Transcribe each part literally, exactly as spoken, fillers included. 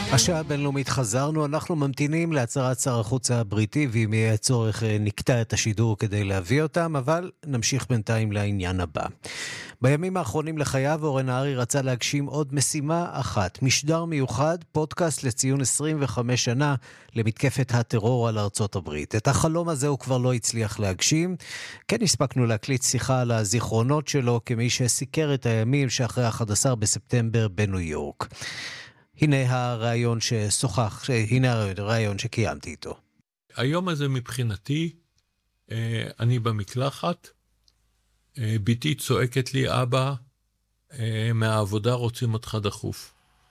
השעה הבינלאומית חזרנו, אנחנו ממתינים להצהרת שר החוץ הבריטי, ואם יהיה צורך נקטע את השידור כדי להביא אותם, אבל נמשיך בינתיים לעניין הבא. בימים האחרונים לחייו, אורן נהרי רצה להגשים עוד משימה אחת, משדר מיוחד, פודקאסט לציון עשרים וחמש שנה למתקפת הטרור על ארצות הברית. את החלום הזה הוא כבר לא הצליח להגשים, כן הספקנו להקליט שיחה על הזיכרונות שלו כמי שסיקר את הימים שאחרי ה-אחד עשר בספטמבר בניו יורק. הנה הרעיון ששוחח, הנה הרעיון שקיימתי איתו. היום הזה מבחינתי, אני במקלחת, ביתי צועקת לי, אבא, מהעבודה רוצים אותך דחוף.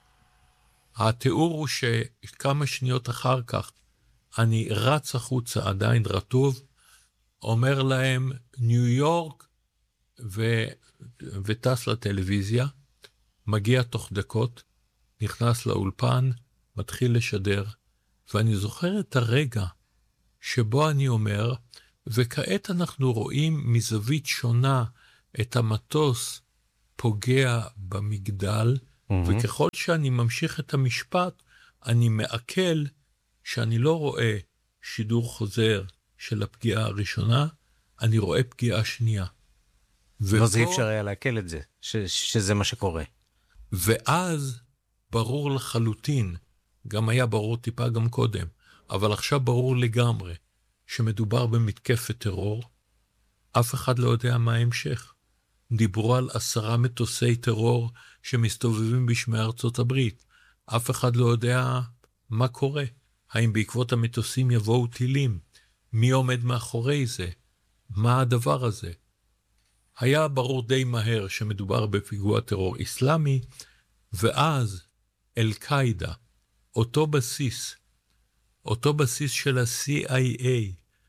התיאור הוא שכמה שניות אחר כך, אני רץ החוצה, עדיין רטוב, אומר להם ניו יורק, ו... וטס לטלוויזיה, מגיע תוך דקות, נכנס לאולפן, מתחיל לשדר, ואני זוכר את הרגע שבו אני אומר, וכעת אנחנו רואים מזווית שונה את המטוס פוגע במגדל, mm-hmm. וככל שאני ממשיך את המשפט, אני מעכל שאני לא רואה שידור חוזר של הפגיעה הראשונה, אני רואה פגיעה שנייה. לא זה אפשר היה להקל את זה, ש- שזה מה שקורה. ואז ברור לחלוטין, גם היה ברור טיפה גם קודם, אבל עכשיו ברור לגמרי, שמדובר במתקפת טרור, אף אחד לא יודע מה ההמשך. דיברו על עשרה מטוסי טרור שמסתובבים בשמי ארצות הברית. אף אחד לא יודע מה קורה. האם בעקבות המטוסים יבואו טילים? מי עומד מאחורי זה? מה הדבר הזה? היה ברור די מהר שמדובר בפיגוע טרור איסלאמי, ואז אל-קאידה, אותו בסיס, אותו בסיס של ה-סי איי איי,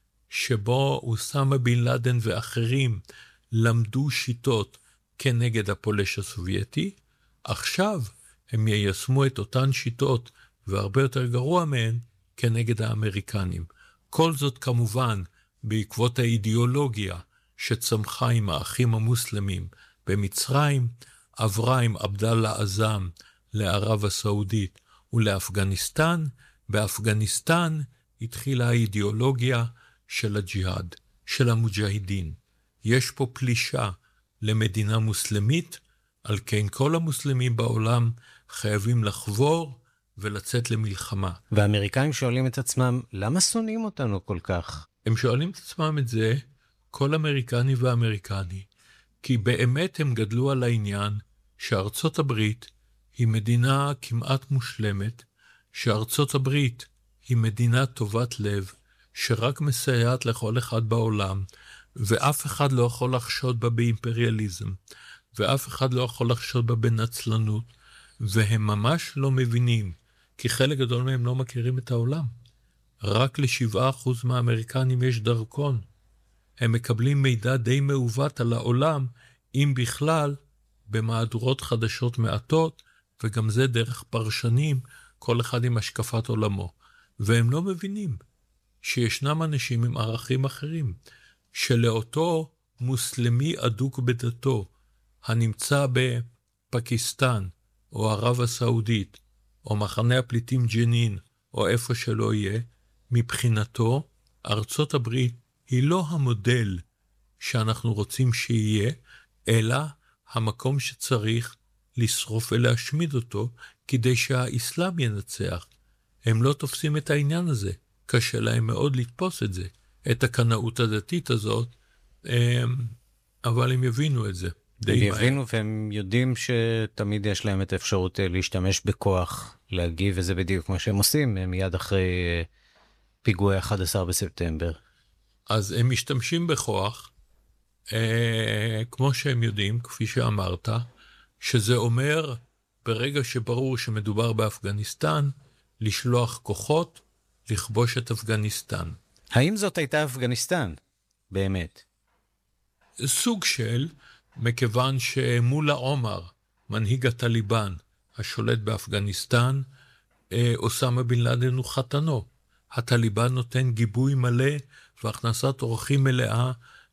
שבו אוסמה בן לאדן ואחרים למדו שיטות כנגד הפולש הסובייטי, עכשיו הם יישמו את אותן שיטות, והרבה יותר גרוע מהן, כנגד האמריקנים. כל זאת כמובן בעקבות האידיאולוגיה שצמחה עם האחים המוסלמים במצרים, עברה עם עבדאללה עזאם לערב הסעודית ולאפגניסטן. באפגניסטן התחילה האידיאולוגיה של הג'יהאד, של המוג'הידין. יש פה פלישה למדינה מוסלמית, על כן כל המוסלמים בעולם חייבים לחבור ולצאת למלחמה. והאמריקאים שואלים את עצמם, למה שונאים אותנו כל כך? הם שואלים את עצמם את זה, כל אמריקני ואמריקני, כי באמת הם גדלו על העניין שארצות הברית היא מדינה כמעט מושלמת, שארצות הברית היא מדינה טובת לב, שרק מסייעת לכל אחד בעולם, ואף אחד לא יכול לחשוד בה באימפריאליזם, ואף אחד לא יכול לחשוד בה בנצלנות, והם ממש לא מבינים, כי חלק גדול מהם לא מכירים את העולם. רק לשבעה אחוז מהאמריקנים יש דרכון. הם מקבלים מידע די מעוות על העולם, אם בכלל, במהדורות חדשות מעטות, וגם זה דרך פרשנים, כל אחד עם השקפת עולמו. והם לא מבינים שישנם אנשים עם ערכים אחרים, שלאותו מוסלמי אדוק בדתו, הנמצא בפקיסטן, או ערב הסעודית, או מחנה הפליטים ג'נין, או איפה שלא יהיה, מבחינתו, ארצות הברית היא לא המודל שאנחנו רוצים שיהיה, אלא המקום שצריך לשרוף ולהשמיד אותו, כדי שהאסלאם ינצח. הם לא תופסים את העניין הזה, קשה להם מאוד לתפוס את זה, את הקנאות הדתית הזאת, אבל הם יבינו את זה. הם יבינו והם יודעים שתמיד יש להם את האפשרות להשתמש בכוח, להגיב, וזה בדיוק מה שהם עושים, מיד אחרי פיגועי ה-אחד עשר בספטמבר. אז הם משתמשים בכוח, אה, כמו שהם יודעים, כפי שאמרת, שזה אומר, ברגע שברור שמדובר באפגניסטן, לשלוח כוחות, לכבוש את אפגניסטן. האם זאת הייתה אפגניסטן? באמת? סוג של, מכיוון שמולה עומר, מנהיג הטליבן, השולט באפגניסטן, אוסמה בן לאדן הוא חתנו. הטליבן נותן גיבוי מלא והכנסת אורחים מלאה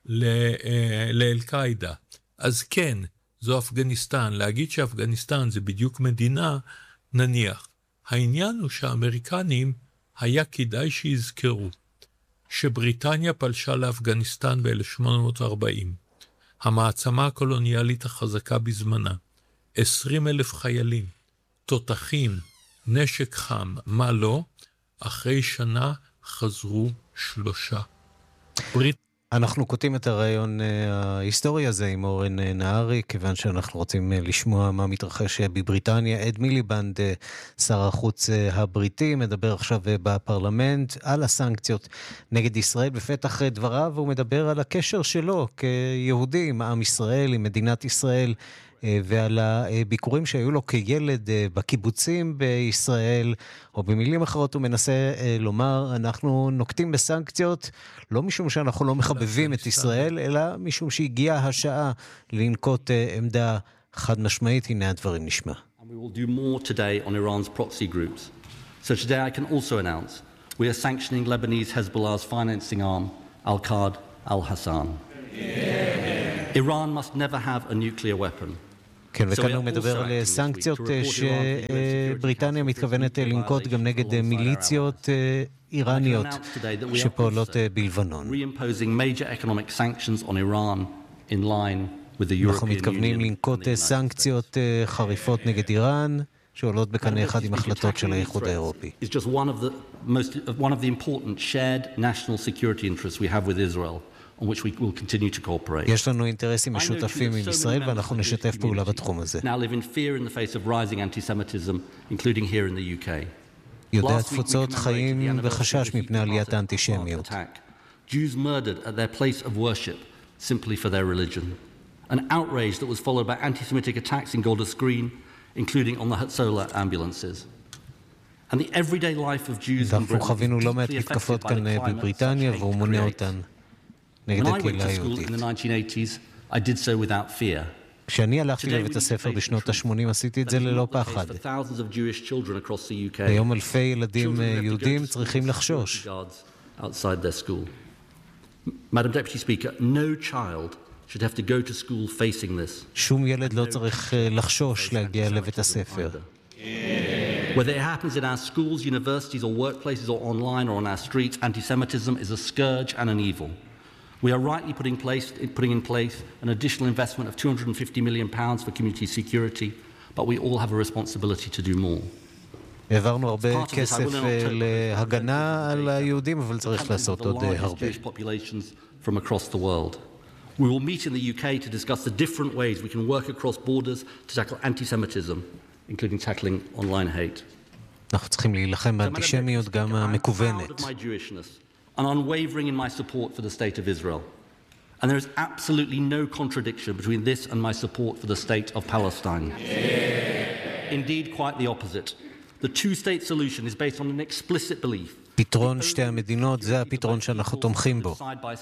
לאל-קאידה. אז כן, זו אפגניסטן. להגיד שאפגניסטן זה בדיוק מדינה, נניח. העניין הוא שהאמריקנים היה כדאי שיזכרו שבריטניה פלשה לאפגניסטן ב-אלף שמונה מאות וארבעים, המעצמה הקולוניאלית החזקה בזמנה, עשרים אלף חיילים, תותחים, נשק חם, מה לא, אחרי שנה חזרו שלושה. ברית... אנחנו קוטעים את הרעיון ההיסטורי הזה עם אורן נהרי, כיוון שאנחנו רוצים לשמוע מה מתרחש בבריטניה. אד מיליבנד, שר החוץ הבריטי, מדבר עכשיו בפרלמנט על הסנקציות נגד ישראל. בפתח דבריו הוא מדבר על הקשר שלו כיהודי עם עם ישראל, עם מדינת ישראל, ועל הביקורים שהיו לו כילד בקיבוצים בישראל, או במילים אחרות הוא מנסה לומר, אנחנו נוקטים בסנקציות לא משום שאנחנו לא מחבבים את ישראל, אלא משום שהגיעה השעה לנקוט עמדה חד משמעית. הנה הדברים נשמע. And we will do more today on Iran's proxy groups. So today I can also announce we are sanctioning Lebanese Hezbollah's financing arm, Al-Qad al-Hassan. Yeah. Iran must never have a nuclear weapon. כן, וכאן הוא מדבר על סנקציות שבריטניה מתכוונת לנקוט גם נגד מיליציות איראניות שפועלות בלבנון. אנחנו מתכוונים לנקוט סנקציות חריפות נגד איראן, שעולות בקנה אחד עם החלטות של האיחוד האירופי. It's just one of the most one of the important shared national security interests we have with Israel. on which we will continue to cooperate. יש לנו אינטרסים משותפים עם ישראל ואנחנו נשתף פעולה בתחום הזה. Now live in fear in the face of rising anti-Semitism, including here in the U K. יהודי התפוצות חיים בחשש מפני עליית האנטישמיות. Jews murdered at their place of worship simply for their religion. An outrage that was followed by anti-Semitic attacks in Golders Green, including on the Hatzola ambulances. And the everyday life of Jews in Britain חווינו לא מעט מתקפות כאן בבריטניה והוא מונה אותן. When I went to school in the nineteen eighties, I did so without fear. כשאני הלכתי לבית הספר בשנות ה-שמונים, עשיתי את זה ללא פחד. היום אלפי ילדים יהודים צריכים לחשוש. Madam Deputy Speaker, no child should have to go to school facing this. שום ילד לא צריך לחשוש להגיע לבית הספר. Whether it happens in our schools, universities or workplaces or online or on our streets, anti-Semitism is a scourge and an evil. We are rightly putting, place, putting in place an additional investment of two hundred fifty million pounds for community security, but we all have a responsibility to do more. העברנו הרבה כסף להגנה על היהודים, אבל צריך לעשות עוד הרבה. From across the world. We will meet in the U K to discuss the different ways we can work across borders to tackle anti-Semitism, including tackling online hate. אנחנו צריכים להילחם באנטישמיות גם המקוונת. And unwavering in my support for the state of Israel. And there is absolutely no contradiction between this and my support for the state of Palestine. Yeah. Indeed, quite the opposite. The two-state solution is based on an explicit belief. פתרון שתי המדינות זה הפתרון שאנחנו תומכים בו.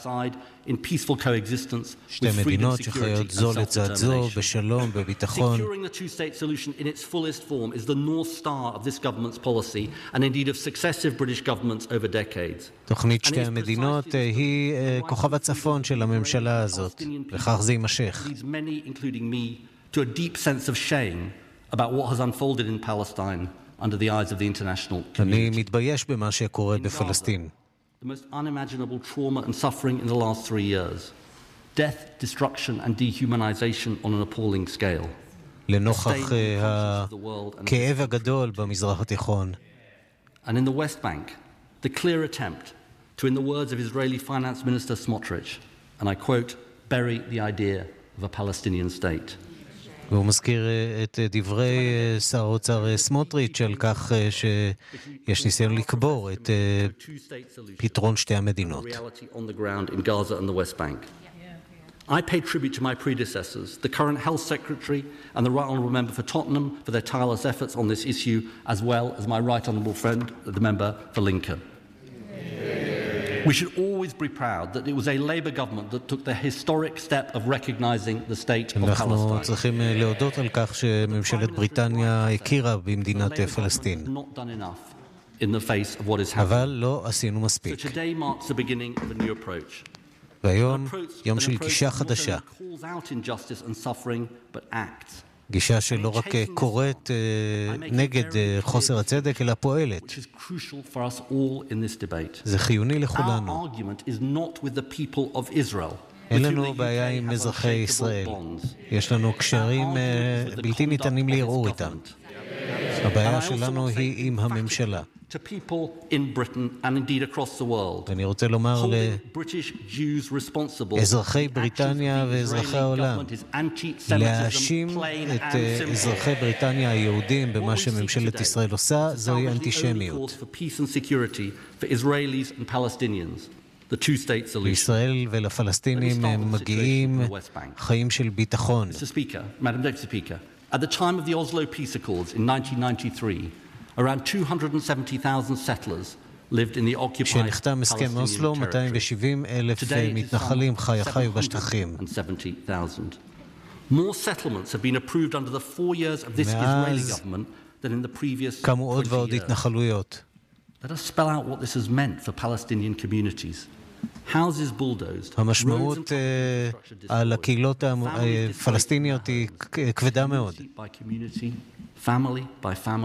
שתי מדינות שחיות זו לצד זו, בשלום, בביטחון. Securing the two-state solution in its fullest form is the north star of this government's policy and indeed of successive British governments over decades. תוכנית שתי המדינות היא כוכב הצפון של הממשלה הזאת, וכך זה יימשך. Leads many, including me, to a deep sense of shame about what has unfolded in Palestine. Under the eyes of the international community. אני מתבייש במה שקורה בפלסטין. The most unimaginable trauma and suffering in the last three years. Death, destruction and dehumanization on an appalling scale. לנוכח הכאב הגדול במזרח התיכון. And in the West Bank, the clear attempt to, in the words of Israeli Finance Minister Smotrich, and I quote, bury the idea of a Palestinian state. והוא מזכיר את דברי שר האוצר סמוטריץ' על כך שיש ניסיון לקבור את פתרון שתי המדינות. I pay tribute to my predecessors, the current Health Secretary and the Right Honourable Member for Tottenham for their tireless efforts on this issue, as well as my Right Honourable friend, the Member for Lincoln. We should always be proud that it was a Labour government that took the historic step of recognizing the state of Palestine. אנחנו צריכים להודות על כך שממשלת בריטניה הכירה במדינת פלסטין. Not done enough in the face of what is happening. אבל לא עשינו מספיק. So today marks the beginning of a new approach. והיום יום של גישה חדשה. calls out injustice and suffering, but acts גישה שלא רק קוראת נגד חוסר הצדק, אלא פועלת. זה חיוני לכולנו. אין לנו בעיה עם אזרחי ישראל. יש לנו קשרים בלתי ניתנים לערעור איתם. הבעיה שלנו היא עם הממשלה. ואני רוצה לומר לאזרחי בריטניה ואזרחי העולם, להאשים את אזרחי בריטניה היהודים במה שממשלת ישראל עושה, זוהי אנטישמיות. לישראל ולפלסטינים הם מגיעים חיים של ביטחון. At the time of the Oslo Peace Accords in nineteen ninety-three, around two hundred seventy thousand settlers lived in the occupied כשנחתם הסכם אוסלו, מאתיים שבעים אלף מתנחלים חיו בשטחים. More settlements have been approved under the four years of this Israeli government than in the previous קמו עוד ועוד התנחלויות. Let us spell out what this has meant for Palestinian communities. המשמעות על הקהילות הפלסטיניות היא כבדה מאוד.